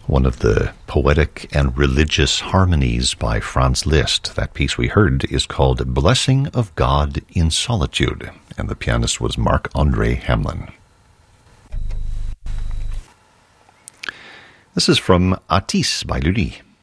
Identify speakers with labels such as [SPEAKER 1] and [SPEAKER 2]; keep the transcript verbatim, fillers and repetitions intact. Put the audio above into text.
[SPEAKER 1] One of the poetic and religious harmonies by Franz Liszt. That piece we heard is called Blessing of God in Solitude, and the pianist was Marc-André Hamelin. This is from Atis by Lully.